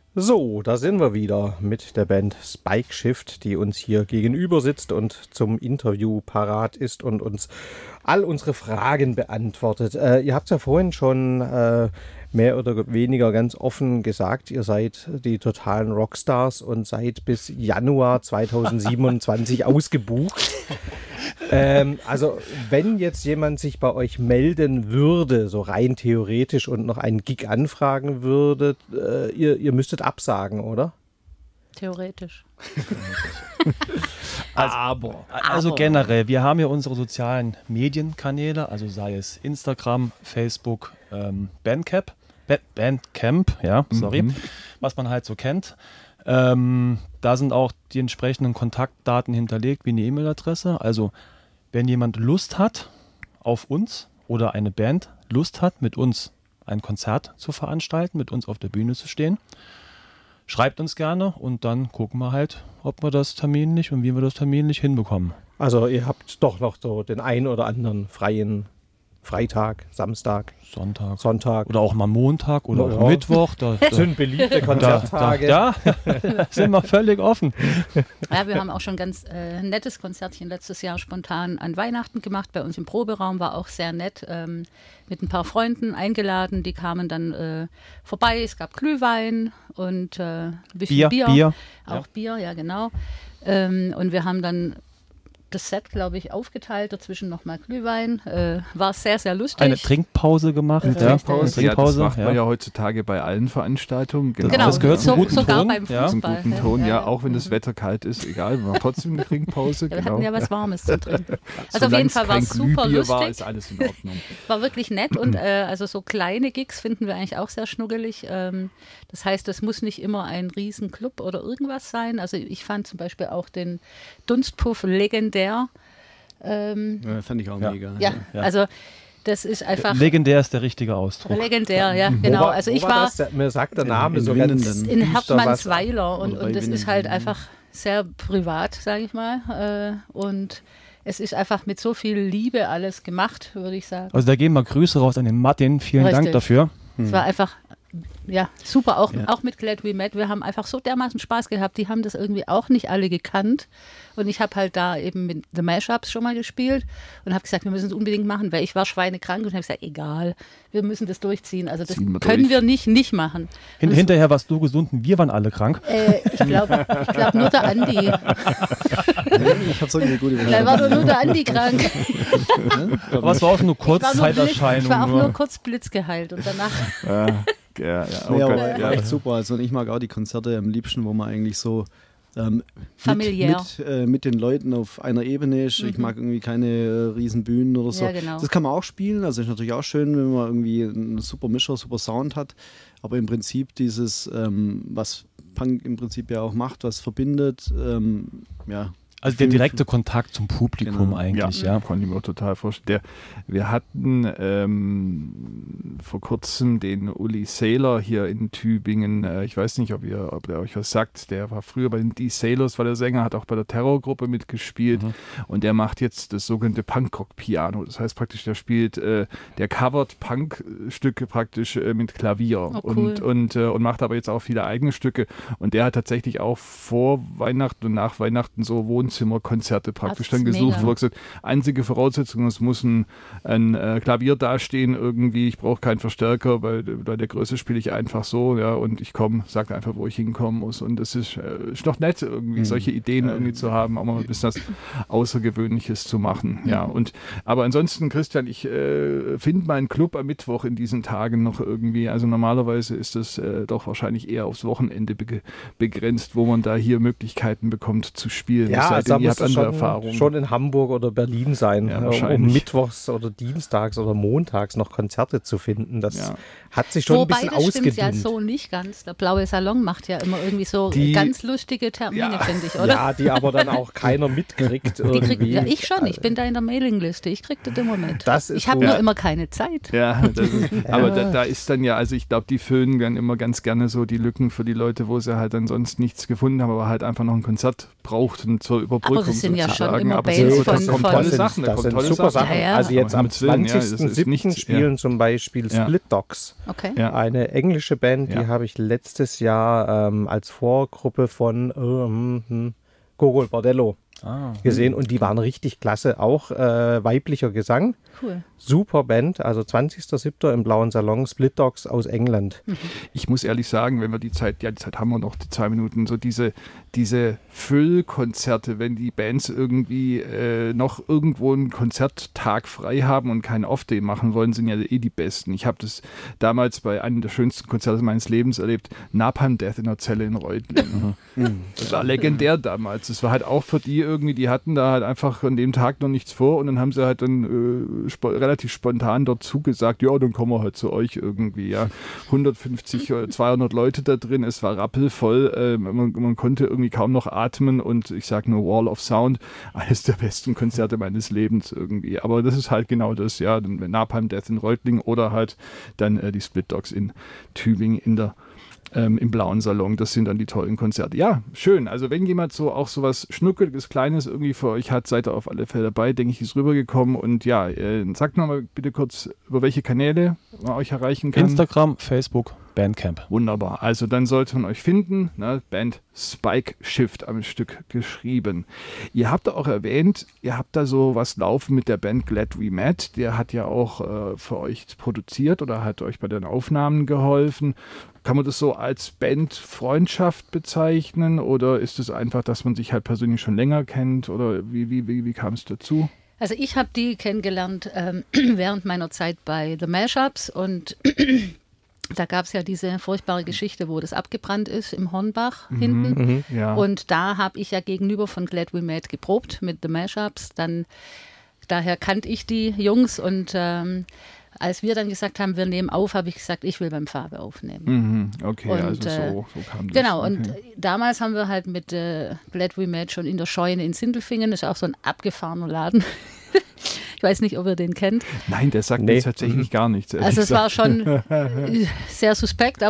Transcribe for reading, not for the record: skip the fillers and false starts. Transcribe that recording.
So, da sind wir wieder mit der Band Spike Shift, die uns hier gegenüber sitzt und zum Interview parat ist und uns all unsere Fragen beantwortet. Ihr habt es ja vorhin schon mehr oder weniger ganz offen gesagt, ihr seid die totalen Rockstars und seid bis Januar 2027 ausgebucht. Also wenn jetzt jemand sich bei euch melden würde, so rein theoretisch und noch einen Gig anfragen würde, ihr müsstet absagen, oder? Theoretisch. Also generell, wir haben ja unsere sozialen Medienkanäle, also sei es Instagram, Facebook, Bandcamp, was man halt so kennt. Da sind auch die entsprechenden Kontaktdaten hinterlegt, wie eine E-Mail-Adresse. Also wenn jemand Lust hat auf uns oder eine Band Lust hat, mit uns ein Konzert zu veranstalten, mit uns auf der Bühne zu stehen, schreibt uns gerne und dann gucken wir halt, ob wir das terminlich und wie wir das terminlich hinbekommen. Also ihr habt doch noch so den einen oder anderen freien Freitag, Samstag, Sonntag. Oder auch mal Montag oder auch Mittwoch. Das sind beliebte Konzerttage. Da sind wir völlig offen. Ja, wir haben auch schon ganz nettes Konzertchen letztes Jahr spontan an Weihnachten gemacht. Bei uns im Proberaum war auch sehr nett. Mit ein paar Freunden eingeladen. Die kamen dann vorbei. Es gab Glühwein und ein bisschen Bier. Auch Bier, ja genau. Und wir haben dann das Set, glaube ich, aufgeteilt, dazwischen nochmal Glühwein. War sehr, sehr lustig. Eine Trinkpause gemacht. Trinkpause. Ja, das macht man ja heutzutage bei allen Veranstaltungen. Genau, das gehört zum guten sogar Ton. Beim Fußball. Zum guten Ton, ja, auch wenn das Wetter kalt ist, egal, wir machen trotzdem eine Trinkpause. Ja, wir hatten ja was Warmes zu trinken. Also Solange auf jeden Fall war es super lustig. War, ist alles in Ordnung. War wirklich nett und also so kleine Gigs finden wir eigentlich auch sehr schnuggelig. Das heißt, das muss nicht immer ein Riesenclub oder irgendwas sein. Also ich fand zum Beispiel auch den Dunstpuff legendär. Fand ich auch mega. Ja, also das ist einfach... Legendär ist der richtige Ausdruck. Legendär, ja, genau. Also ich war mir sagt der Name so ganz in Hertmannsweiler und das ist halt einfach sehr privat, sage ich mal. Und es ist einfach mit so viel Liebe alles gemacht, würde ich sagen. Also da gehen mal Grüße raus an den Martin. Vielen Dank dafür. Es war einfach... Ja, super, auch mit Glad We Met. Wir haben einfach so dermaßen Spaß gehabt. Die haben das irgendwie auch nicht alle gekannt. Und ich habe halt da eben mit The Mashups schon mal gespielt und habe gesagt, wir müssen es unbedingt machen, weil ich war schweinekrank und habe gesagt, egal, wir müssen das durchziehen. Also das können wir nicht machen. Hinterher warst du gesund und wir waren alle krank. Ich glaube nur der Andi. Ich habe so eine gute Da war nur der Andi krank. Aber es war auch nur Kurzzeiterscheinung. Ich war auch nur kurz blitzgeheilt und danach... Aber echt super. Also ich mag auch die Konzerte am liebsten, wo man eigentlich so familiär mit den Leuten auf einer Ebene ist. Ich mag irgendwie keine riesen Bühnen oder so. Ja, genau. Das kann man auch spielen. Also ist natürlich auch schön, wenn man irgendwie einen super Mischer, super Sound hat. Aber im Prinzip dieses, was Punk im Prinzip ja auch macht, was verbindet, Also der direkte Kontakt zum Publikum eigentlich, ja. Konnte ich mir auch total vorstellen. Wir hatten vor kurzem den Uli Sailor hier in Tübingen. Ich weiß nicht, ob der euch was sagt. Der war früher bei den D-Sailors, war der Sänger, hat auch bei der Terrorgruppe mitgespielt. Und der macht jetzt das sogenannte Punkrock-Piano. Das heißt praktisch, der spielt, der covert Punk-Stücke praktisch mit Klavier. Cool. und macht aber jetzt auch viele eigene Stücke. Und der hat tatsächlich auch vor Weihnachten und nach Weihnachten so Wohnzimmerkonzerte praktisch dann gesucht, wo er gesagt, einzige Voraussetzung, es muss ein Klavier dastehen irgendwie, ich brauche keinen Verstärker, bei der Größe spiele ich einfach so, ja, und ich sage einfach, wo ich hinkommen muss, und das ist doch nett, irgendwie solche Ideen irgendwie zu haben, auch mal ein bisschen was Außergewöhnliches zu machen, ja, aber ansonsten, Christian, ich finde meinen Club am Mittwoch in diesen Tagen noch irgendwie, also normalerweise ist das doch wahrscheinlich eher aufs Wochenende begrenzt, wo man da hier Möglichkeiten bekommt zu spielen. Ja, also ihr habt andere Erfahrungen. Schon in Hamburg oder Berlin sein, Ja, um mittwochs oder dienstags oder montags noch Konzerte zu finden. Das hat sich schon ein bisschen ausgedünnt. Wobei, das stimmt ja so nicht ganz. Der Blaue Salon macht ja immer irgendwie so ganz lustige Termine, finde ich, oder? Ja, die aber dann auch keiner mitkriegt irgendwie. Ja, ich schon. Ich bin da in der Mailingliste. Ich kriege das im Moment. Ich habe nur immer keine Zeit. Ja, aber da ist dann ja, also ich glaube, die füllen dann immer ganz gerne so die Lücken für die Leute, wo sie halt ansonsten nichts gefunden haben, aber halt einfach noch ein Konzert brauchten zur Überbrückung Aber sie sind ja sozusagen. schon immer Aber Bands da von- kommen von- tolle Sachen. Das sind super Sachen. Ja, ja. Also jetzt am Aber Himmels Willen, ja, das ist 20.07. nichts, spielen zum Beispiel Ja. Split Dogs. Okay. Ja. Eine englische Band, Ja. die habe ich letztes Jahr als Vorgruppe von Gogol Bordello gesehen und die waren richtig klasse. Auch weiblicher Gesang. Cool. Super Band, also 20.07. im Blauen Salon, Split Dogs aus England. Ich muss ehrlich sagen, wenn wir die Zeit haben wir noch, die 2 Minuten, so diese Füllkonzerte, wenn die Bands irgendwie noch irgendwo einen Konzerttag frei haben und keinen Off-Day machen wollen, sind ja die besten. Ich habe das damals bei einem der schönsten Konzerte meines Lebens erlebt, Napalm Death in der Zelle in Reutlingen. Das war legendär damals. Das war halt auch für die irgendwie, die hatten da halt einfach an dem Tag noch nichts vor und dann haben sie halt dann relativ spontan dort zugesagt, ja, dann kommen wir halt zu euch irgendwie, ja. 150, 200 Leute da drin, es war rappelvoll, man konnte irgendwie kaum noch atmen und ich sage nur Wall of Sound, eines der besten Konzerte meines Lebens irgendwie. Aber das ist halt genau das, ja, Napalm Death in Reutlingen oder halt dann die Split Dogs in Tübingen im Blauen Salon. Das sind dann die tollen Konzerte. Ja, schön. Also wenn jemand so auch so was Schnuckeliges, Kleines irgendwie für euch hat, seid ihr auf alle Fälle dabei. Denke ich, ist rübergekommen. Und ja, sagt nochmal bitte kurz, über welche Kanäle man euch erreichen kann. Instagram, Facebook, Bandcamp. Wunderbar. Also dann sollte man euch finden. Ne? Band Spike Shift am Stück geschrieben. Ihr habt auch erwähnt, ihr habt da so was laufen mit der Band Glad We Met. Der hat ja auch für euch produziert oder hat euch bei den Aufnahmen geholfen. Kann man das so als Bandfreundschaft bezeichnen oder ist es einfach, dass man sich halt persönlich schon länger kennt oder wie kam es dazu? Also ich habe die kennengelernt während meiner Zeit bei The Mashups und da gab es ja diese furchtbare Geschichte, wo das abgebrannt ist im Hornbach hinten. Ja. Und da habe ich ja gegenüber von Glad We Met geprobt mit The Mashups. Daher kannte ich die Jungs und als wir dann gesagt haben, wir nehmen auf, habe ich gesagt, ich will beim Fabe aufnehmen. Okay, Und, also so kam das. Genau, Okay. und damals haben wir halt mit Glad We Met schon in der Scheune in Sindelfingen, das ist auch so ein abgefahrener Laden. Ich weiß nicht, ob ihr den kennt. Nein, der sagt mir tatsächlich gar nichts. ehrlich Also es war gesagt. schon sehr suspekt,